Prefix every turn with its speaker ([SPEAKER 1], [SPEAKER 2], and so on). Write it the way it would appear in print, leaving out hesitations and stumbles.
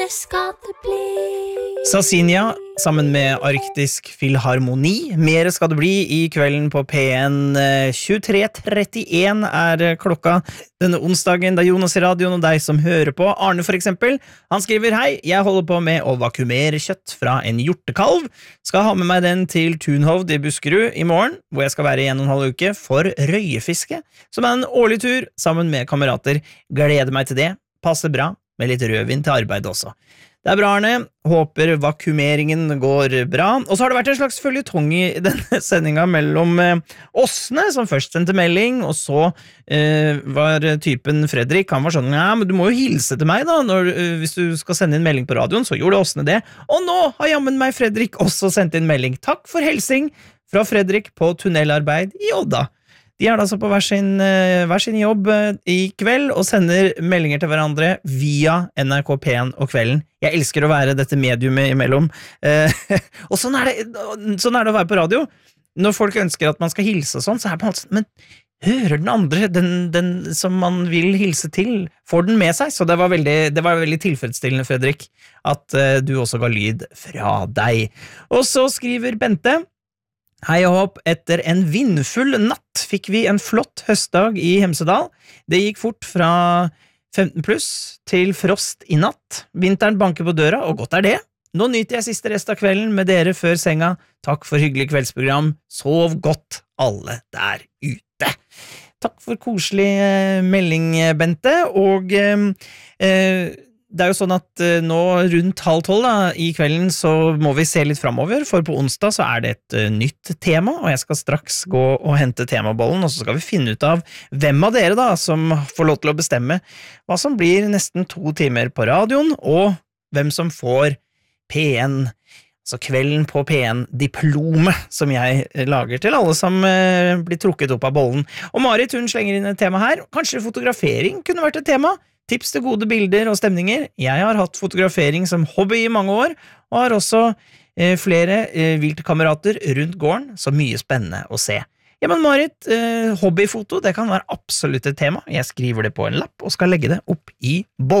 [SPEAKER 1] Skal det bli
[SPEAKER 2] Sassinia sammen med Arktisk Filharmoni. Mer skal det bli i kvelden på P1. 23:31 klokka denne onsdagen. Det Jonas i radioen og deg som hører på. Arne for eksempel, han skriver: Hei, jeg holder på med å vakumere kjøtt fra en hjortekalv. Skal ha med meg den til Tunhovd i Buskerud i morgen, hvor jeg skal være i 1,5 uke for røyefiske, som en årlig tur sammen med kamerater. Gleder meg til det. Passer bra med litt rødvin til arbeid også. Det bra, Arne. Håper vakumeringen går bra. Og så har det vært en slags føljetong i denne sendinga mellom Åsne, som først sendte melding, og så var typen Fredrik. Han var sånn: ja, men du må jo hilse til meg da, hvis du skal sende inn melding på radioen. Så gjorde Åsne det. Og nå har jammen meg Fredrik også sendt inn melding. Takk for helsing fra Fredrik på tunnelarbeid i Odda. De da altså på hver sin jobb i kveld og sender meldinger til hverandre via NRK P1 og kvelden. Jeg elsker å være dette mediumet imellom. Og sånn det å være på radio. Når folk ønsker at man skal hilse og sånn, så det på en måte, men hører den andre, den som man vil hilse til, får den med seg? Så det var veldig tilfredsstillende, Fredrik, at du også ga lyd fra deg. Og så skriver Bente: Hei og hopp, etter en vindfull natt fikk vi en flott høstdag i Hemsedal. Det gikk fort fra 15 pluss til frost i natt. Vinteren banker på døra, og godt det. Nå nyter jeg siste rest av kvelden med dere før senga. Takk for hyggelig kveldsprogram. Sov godt, alle der ute. Takk for koselig melding, Bente, og det jo sånn at nå rundt 11:30 i kvelden så må vi se litt fremover, for på onsdag så det et nytt tema, og jeg skal straks gå og hente temabollen, og så skal vi finne ut av hvem av dere da som får lov til å bestemme hva som blir nesten 2 timer på radioen, og hvem som får P1, altså kvelden på P1-diplomet som jeg lager til alle som blir trukket opp av bollen. Og Marit, hun slenger inn et tema her. Kanskje fotografering kunne vært et tema? Tips til gode bilder og stemninger. Jeg har hatt fotografering som hobby i mange år, og har også flere viltkamerater rundt gården, så mye spennende å se. Ja, men Marit, hobbyfoto, det kan være absolutt et tema. Jeg skriver det på en lapp og skal legge det opp i bollen.